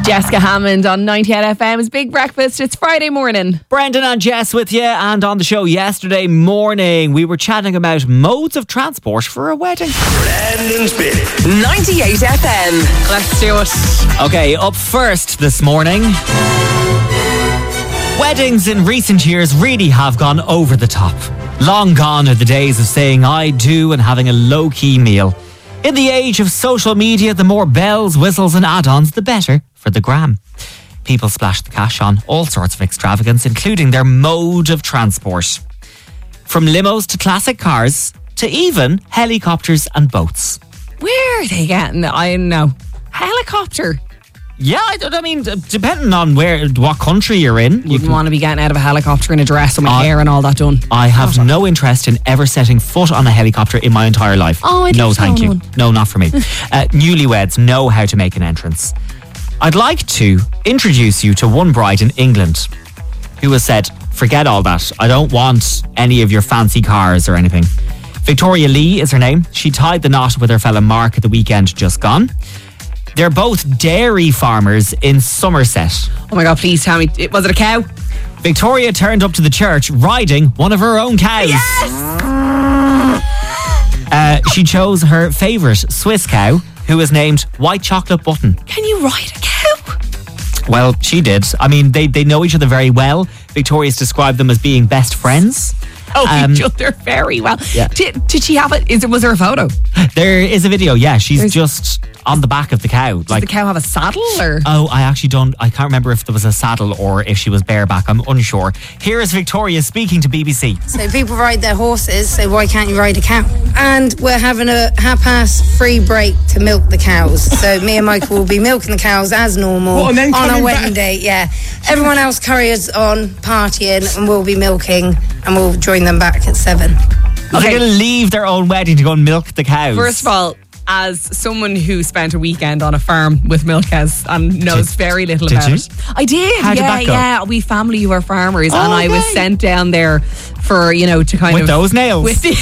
Jessica Hammond on 98 FM's Big Breakfast. It's Friday morning. Brendan and Jess with you, and on the show yesterday morning we were chatting about modes of transport for a wedding. Brendan's Big 98 FM. Let's do it. Okay, up first this morning. Weddings in recent years really have gone over the top. Long gone are the days of saying I do and having a low-key meal. In the age of social media, the more bells, whistles and add-ons, the better for the gram. People splash the cash on all sorts of extravagance, including their mode of transport. From limos to classic cars, to even helicopters and boats. Where are they getting it? I don't know. Helicopter. Yeah, I mean, depending on what country you're in. You wouldn't want to be getting out of a helicopter in a dress with my hair and all that done. I have no interest in ever setting foot on a helicopter in my entire life. Oh, I'd no, love to thank own you. one. No, not for me. Newlyweds know how to make an entrance. I'd like to introduce you to one bride in England who has said, forget all that. I don't want any of your fancy cars or anything. Victoria Lee is her name. She tied the knot with her fella Mark at the weekend just gone. They're both dairy farmers in Somerset. Oh my God, please tell me. Was it a cow? Victoria turned up to the church riding one of her own cows. Yes! She chose her favourite Swiss cow, who is named White Chocolate Button. Can you ride a cow? Well, she did. I mean, they know each other very well. Victoria's described them as being best friends. Each other very well. Yeah. Did she have it? Was there a photo? There is a video, yeah. She's just on the back of the cow. Does the cow have a saddle or? Oh, I can't remember if there was a saddle or if she was bareback. I'm unsure. Here is Victoria speaking to BBC. So people ride their horses, so why can't you ride a cow? And we're having a half-past free break to milk the cows. So me and Michael will be milking the cows as normal on our wedding day. Yeah. Everyone else carries on partying and we'll be milking and we'll join them back at 7. Are they going to leave their own wedding to go and milk the cows? First of all, as someone who spent a weekend on a farm with milk cows and knows very little about it. I did. How did that go? Yeah. We family who are farmers and I was Okay. sent down there for, to kind With of... those nails? With the,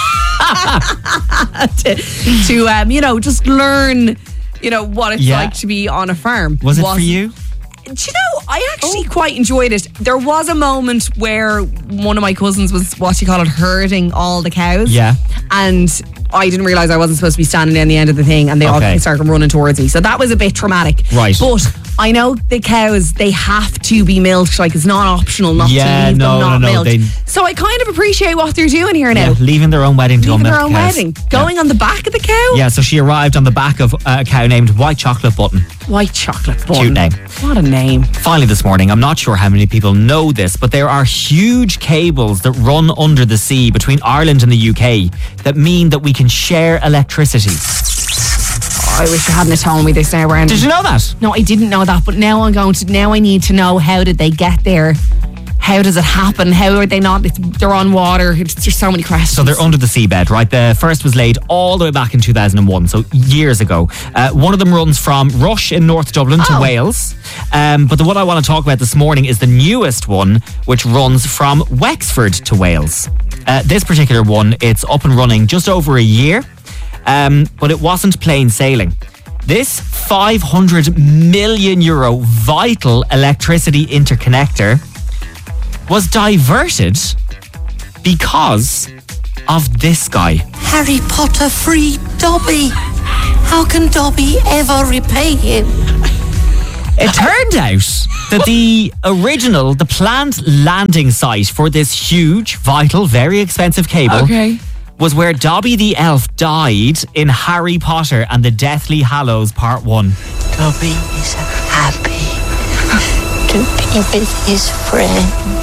to just learn, what it's Yeah. like to be on a farm. Was it for you? Do you know, I actually quite enjoyed it. There was a moment where one of my cousins was, herding all the cows. Yeah. And I didn't realise I wasn't supposed to be standing in the end of the thing and they all Okay. started running towards me. So that was a bit traumatic. Right. But I know the cows, they have to be milked. Like, it's not optional not to Yeah, leave no, them not no, no, milked. So I kind of appreciate what they're doing here now. Yeah, leaving their own wedding to Leaving go their milk own cows. wedding. Going on the back of the cow? Yeah, so she arrived on the back of a cow named White Chocolate Button. White Chocolate Bun. Cute name. What a name. Finally this morning, I'm not sure how many people know this, but there are huge cables that run under the sea between Ireland and the UK that mean that we can share electricity. I wish you hadn't told me this now, Brandon. Did you know that? No, I didn't know that, but now I need to know, how did they get there? How does it happen? How are they not? They're on water. There's so many questions. So they're under the seabed, right? The first was laid all the way back in 2001, so years ago. One of them runs from Rush in North Dublin to Wales. But the one I want to talk about this morning is the newest one, which runs from Wexford to Wales. This particular one, it's up and running just over a year, but it wasn't plain sailing. This €500 million vital electricity interconnector was diverted because of this guy. Harry Potter freed Dobby. How can Dobby ever repay him? It turned out that the planned landing site for this huge, vital, very expensive cable was where Dobby the elf died in Harry Potter and the Deathly Hallows Part 1. Dobby is happy to be with his friend.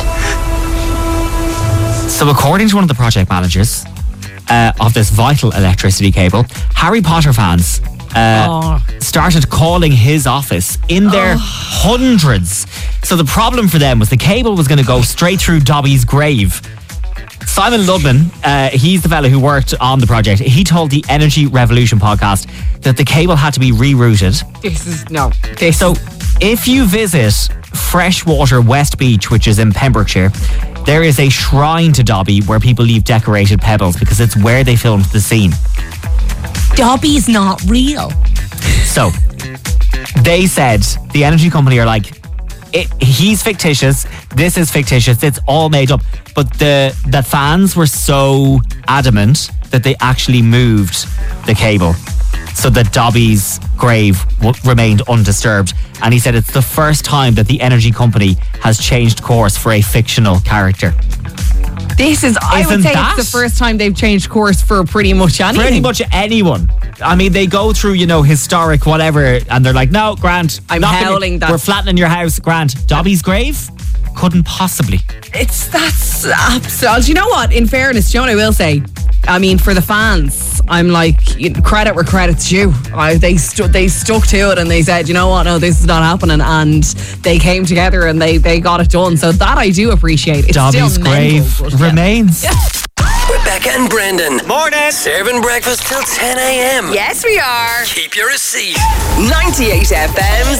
So according to one of the project managers of this vital electricity cable, Harry Potter fans started calling his office in their hundreds. So the problem for them was the cable was going to go straight through Dobby's grave. Simon Ludman, he's the fella who worked on the project. He told the Energy Revolution podcast that the cable had to be rerouted. So if you visit Freshwater West Beach, which is in Pembrokeshire, there is a shrine to Dobby where people leave decorated pebbles because it's where they filmed the scene. Dobby's not real. So They said, the energy company are like, he's fictitious, this is fictitious, it's all made up. But the fans were so adamant that they actually moved the cable so that Dobby's grave remained undisturbed. And he said it's the first time that the energy company has changed course for a fictional character. I would say it's the first time they've changed course for pretty much anything. Pretty much anyone. I mean, they go through, historic whatever, and they're like, no, Grant, I'm howling that. We're flattening your house, Grant. Dobby's grave? Couldn't possibly. That's absolute. Do you know what? In fairness, do you know what I will say? I mean, for the fans, I'm like, credit where credit's due. They stuck to it and they said, you know what, no, this is not happening, and they came together and they got it done. So that I do appreciate. It's Dobby's still grave remains. Yeah. Rebecca and Brendan. Morning. Serving breakfast till 10 a.m. Yes, we are. Keep your receipt. 98 FM's